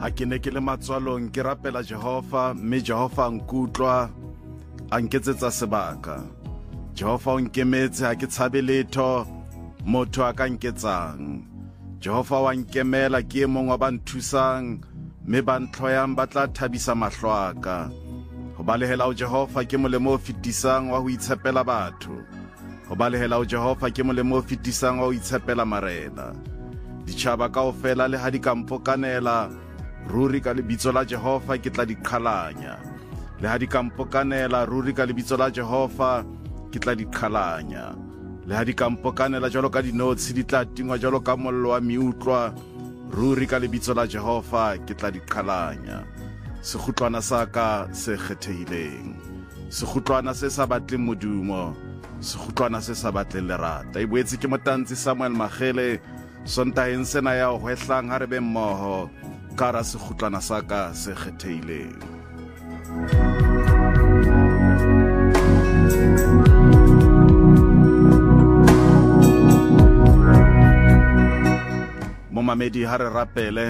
ha ke ne ke le matswalong ke rapela Jehova, mme Jehova a nkutlwa a nketsetsa sebaka. Jehova o nkemetse, ha ke tshabe letho motho a ka nketsang. Jehova wa nkemela, ke e mong wa ba nthusang, mme ba ntlhoyang ba tla thabisa mahlo a ka. Ho balehela o Jehova ke molemo o fetisang wa ho itshepela batho. Ho balehela o Jehova ke molemo o fetisang wa ho itshepela marena. Ditjhaba kaofela le ha di ka mpokanela, ruri ka lebitso la Jehova ke tla di qhalanya. Le ha di ka mpokanela, ruri ka lebitso la Jehova ke tla di qhalanya. Le ha di ka mpokanela jwalo ka dinotshi di tla tingwa jwalo ka mollo wa meutlwa, ruri ka lebitso la Jehova ke tla di qhalanya. Sekgutlwana sa ka se kgethehileng, sekgutlwana se sa batleng modumo, sekgutlwana se sa batleng lerata. E boetse ke motantshe Samuel Magele sontaheng sena ya ho hwehlang ha re be mmoho ka hara sekgutlwana sa ka se kgethehileng. Momamedi ha re rapele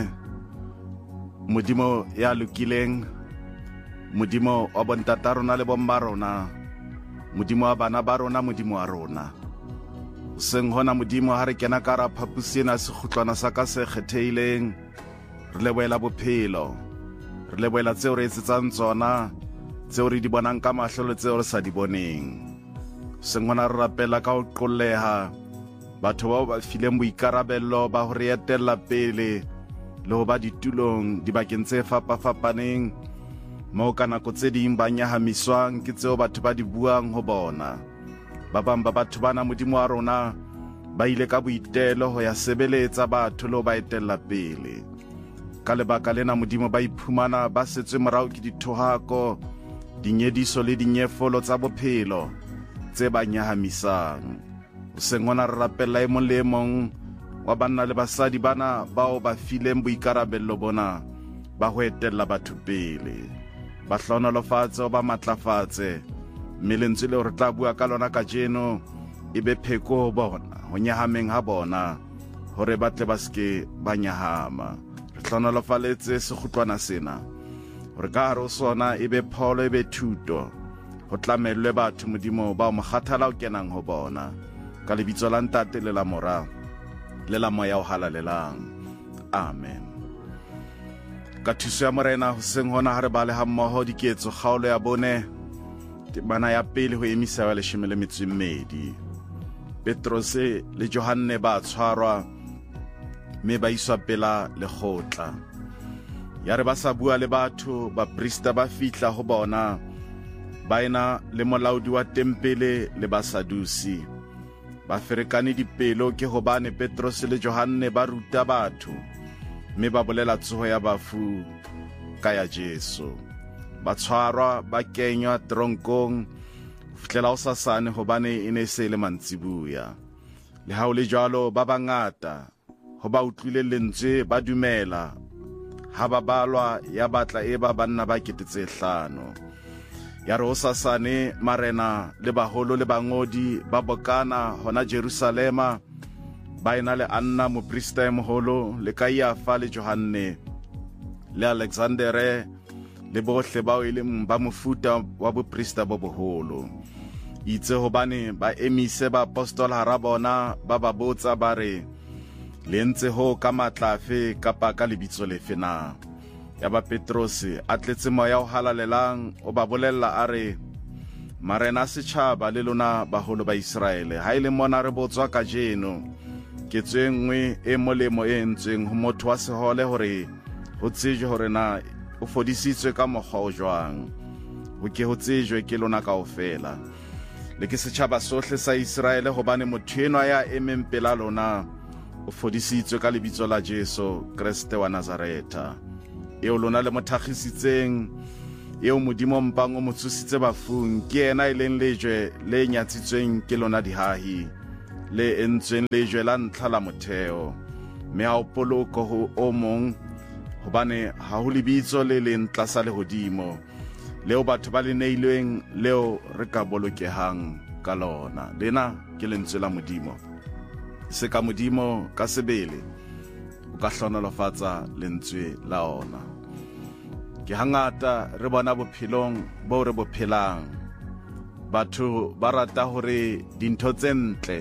Modimo ya lokileng, Modimo wa bontata rona le bomma rona, Modimo wa bana ba rona, Modimo wa rona. Seng hona Modimo ha re kena ka hara phapusi ena sekgutlwana sa ka se kgethehileng, re lebohela bophelo, re lebohela tseo re etsetsang tsona, tseo re di bonang ka mahlo le tseo re sa di boneng. Seng hona re rapela ka ho qolleha batho bao ba fileng boikarabello ba ho re etella pele le ho ba ditulong dibakeng tse fapafapaneng, moo ka nako tse ding ba nyahamiswang ke tseo batho ba di buang ho bona. Ba bang ba batho bana Modimo wa rona ba ile ka boitelo ho ya sebeletsa batho le ho ba etella pele. Ka lebaka lena Modimo ba iphumana ba setswe morao ke dithohako, dinyediso le dinyefolo tsa bophelo tse ba nyahamisang. O seng hona re rapella e mong le e mong wa banna le basadi bana bao ba fileng boikarabello bona ba ho etella batho pele. Ba hlonolofatse o ba matlafatse, mme lentswe leo re tla bua ka lona kajeno e be pheko ho bona, ho nyahameng ha bona, hore ba tle ba ske ba nyahama. Re hlonolofaletse sekgutlwana sena hore ka hare ho sona e be pholo, e be thuto, ho tlamellwe batho Modimo ba mokgathala o kenang ho bona, ka lebitso la Ntate le la Mora le la Moya o halalelang. Amen. Ka thuso ya Morena hoseng hona ha re bale ha mmoho diketso kgaolo ya bone temana ya pele ho emisa wa 12. Petros le Johanne ba tshwarwa mme ba iswa pela lekgotla. Ya re ba sa bua le batho, baprista ba fihla ho bona, ba ena le molaodi wa tempele le Basadusi. Ba ferekane dipelo ke hobane Petros le Johanne ba ruta batho, mme ba bolela tsoho ya bafu ka ya Jesu. Ba tshwarwa ba kenywa tronkong fihlela ho sasane hobane e ne se le mantsibuya. Le ha o le jwalo ba bangata ho ba utlwile lentswe ba dumela, ha ba balwa ya batla e ba banna ba 5,000. Ya re ho sasane marena le baholo le bangodi ba bokana hona Jerusalema, ba ena le Anna moprista e moholo, le Kaiafa le Johanne le Alexandere le bohle bao e leng ba mofuta wa boprista bo boholo. Itse hobane ba emise ba apostola hara bona, ba ba botsa ba re, le ntse ho ka matlafe kapa ka lebitso lefe na? Ya ba Petros a tletse moya o halalelang, o ba bolella a re, marena setjhaba le lona baholo ba Israele, ha ile mona re botswa kajeno ketso e nngwe e molemo e entsweng ho motho wa sehole hore ho tsejwe hore na o fodisitswe ka mokgwa o jwang. Ho ke ho tsejwe ke lona kaofela le ke setjhaba sohle sa Israele, hobane motho enwa ya emeng pela lona o fodisitswe ka lebitso la Jesu Kriste wa Nazareta, eo lona le mothagisitseng, eo Modimo mpang o motsositse bafung. Ke ena e leng lejwe le nyatsitsweng ke lona dihahi, le entsweng lejwe la ntlha la motheo, mme ha o poloko ho o mong, hobane ha ho lebitso le leng tlasa lehodimo leo batho ba le neilweng leo re ka bolokehang ka lona. Lena ke lentswe la Modimo, se ka Modimo ka sebele o ka hlonolofatsa lentswe la ona. Ke hangata re bona bophelong bo re bophelang batho ba rata hore dintho tse ntle,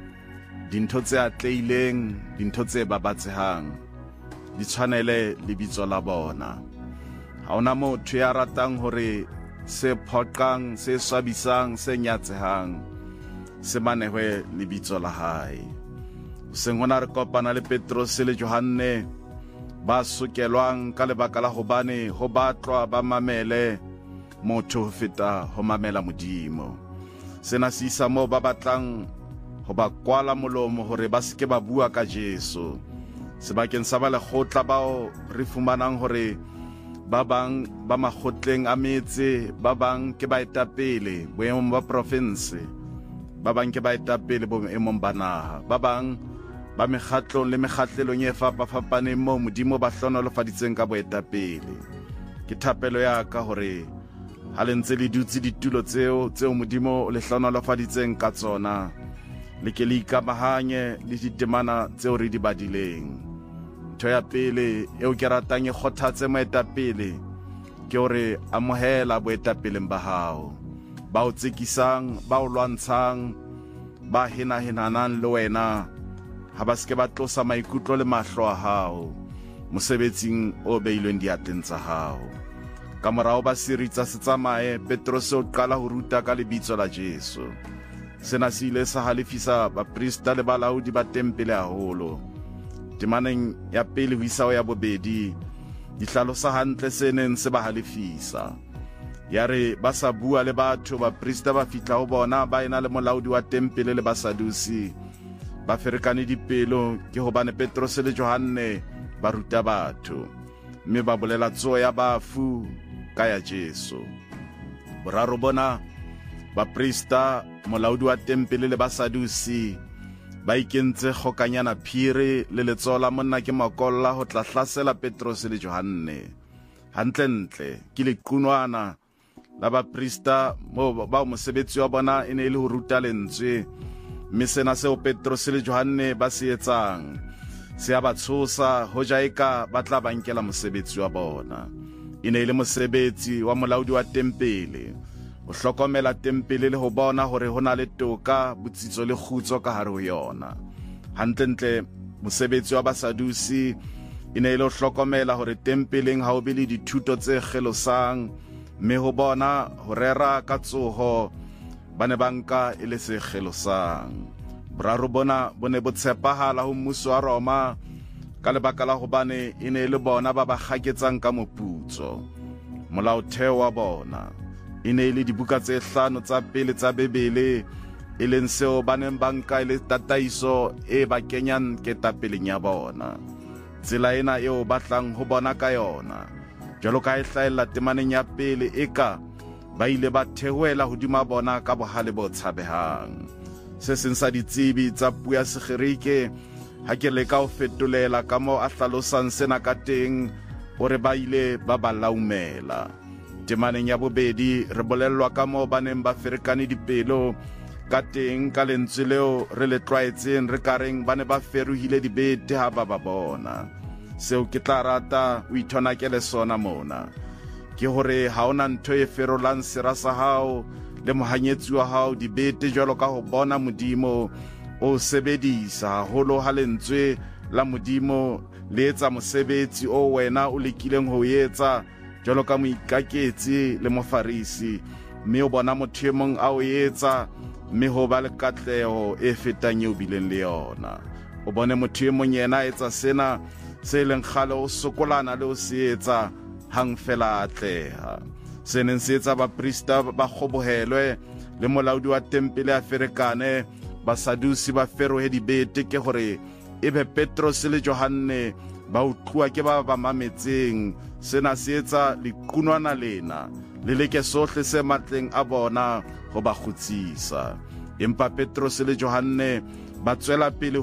dintho tse atleileng, dintho tse babatsehang di tshwanele lebitso la bona. Ha ona motho ya ratang hore se phoqang, se swabisang, se nyatsehang se manehwe lebitso la hae. Sengona re kopana le Petrus le Johanne ba sokelwang ka lebaka la hobane ho batlwa ba mamele motho ho feta ho mamela Modimo. Sena se isa moo ba batlang ho ba kwala molomo hore ba seke ba bua ka Jesu. Sebakeng sa ba lekgotla bao re fumanang hore ba bang ba makgotleng a metse, ba bang ke baetapele boemong ba province, ba bang ke baetapele boemong ba naha, ba bang ba mekgatlong le mekgatlelong e fapafapaneng moo Modimo ba hlonolofaditseng ka boetapele. Ke thapelo ya ka hore ha le ntse le dutse ditulo tseo Modimo le hlonolofaditseng ka tsona, le ke le ikamahanye le ditemana tseo re di badileng. Ntho ya pele eo ke ratang e kgothatse moetapele ke hore amohela boetapeleng ba hao, ba o tsekisang, ba o lwantshang, ba henahenanang le wena, ha ba seke ba tlosa maikutlo le mahlo a hao mosebetsing o beilweng diatleng tsa hao. Ka morao ba seritsa se tsamaye, Petrus o qala ho ruta ka lebitso la Jesu. Sena se ile sa halefisa baprista le balaodi ba tempele haholo. Temaneng ya pele ho isa ho ya bobedi di hlalosa hantle se neng se ba halefisa. Ya re ba sa bua le batho, baprista ba fitla ho bona ba ena le molaodi wa tempele le Basadusi, ba ferekane dipelo ke hobane Petrus le Johanne ba ruta batho, mme ba bolela tsoho ya bafu ka ya Jesu. Boraro bona baprista, molaodi wa tempele le Basadusi ba ikentse kgokanyana phiri le letsoho la monna ke makolla ho tla hlasela Petrus le Johanne. Hantlentle ke lequnwana la baprista ba mosebetsi wa bona e ne le ho ruta lentswe, mme sena seo Petrus le Johanne ba se etsang se a ba tshosa ho ja eka ba tla bankela mosebetsi wa bona. E ne le mosebetsi wa molaodi wa tempele o hlokomela tempele le ho bona hore ho na le toka, botsitso le kgutso ka hare ho yona. Hantlentle mosebetsi wa Basadusi e ne le ho hlokomela hore tempeleng ha o be le dithuto tse kgelosang, mme ho bona ho rera ka tsoho ba ne ba nka e le se kgelosang. Boraro bona bo ne bo tshepahala ho mmuso wa Roma ka lebaka la hobane e ne le bona ba ba kgaketsang ka moputso. Molaotheo wa bona e ne le dibuka tse 5 tsa pele tsa Bebele, e leng seo ba neng ba nka e le tataiso e ba kenyang ketapeleng ya bona. Tsela ena eo batlang ho bona ka yona, jwalo ka e hlahella temaneng ya pele, eka ba ile ba thehuela hodima bona ka bohale bo tshabehang. Se seng sa ditsebi tsa puo ya Sekgerike ha ke leka ho fetolela ka moo a hlalosang sena ka teng, hore ba ile ba ba laumela. Temaneng ya bobedi re bolellwa ka moo ba neng ba ferekane dipelo ka teng ka lentswe leo re le tlwaetseng re kareng ba ne ba feruhile dibete ha ba ba bona. Seo ke tla rata o ithonakele sona mona ke hore ha ona ntho e ferolang sera sa hao le mohanyetsi wa hao dibete jwalo ka ho bona Modimo o sebedisa haholo ha lentswe la Modimo le etsa mosebetsi o wena o lekileng ho etsa jwalo ka moikaketsi le mofarisi, mme o bona motho e mong a o etsa, mme ho ba le katleho e fetang eo bileng le yona. O bone motho e mong yena etsa sena se leng kgale o sokolana le o se etsa hang fela atleha. Se neng se etsa baprista ba kgobohelwe le molaodi wa tempele a ferekane, Basadusi ba ferohe dibete ke hore ebe Petrus le Johanne ba utluwa ke ba ba mametseng. Sena se etsa lequnwana lena le leke sohle se matleng a bona ho ba khutsisa. Empa Petrus le Johanne ba tswela pele